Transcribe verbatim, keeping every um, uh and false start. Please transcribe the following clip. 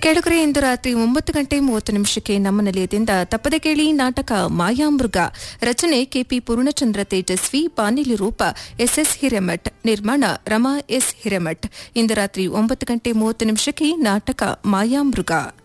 ಕೆಳಗರೆ ಇಂದು ರಾತ್ರಿ ಒಂಬತ್ತು ಗಂಟೆ ಮೂವತ್ತು ನಿಮಿಷಕ್ಕೆ ನಮ್ಮ ನಿಲಯದಿಂದ ತಪ್ಪದೆ ಕೇಳಿ ನಾಟಕ ಮಾಯಾಮೃಗ. ರಚನೆ ಕೆಪಿ ಪೂರ್ಣಚಂದ್ರ ತೇಜಸ್ವಿ. ಬಾನಿಲಿ ರೂಪ ಎಸ್ಎಸ್ ಹಿರೇಮಠ್. ನಿರ್ಮಾಣ ರಮಾ ಎಸ್ ಹಿರೇಮಠ್. ಇಂದು ರಾತ್ರಿ ಒಂಬತ್ತು ಗಂಟೆ ಮೂವತ್ತು ನಿಮಿಷಕ್ಕೆ ನಾಟಕ ಮಾಯಾಮೃಗ.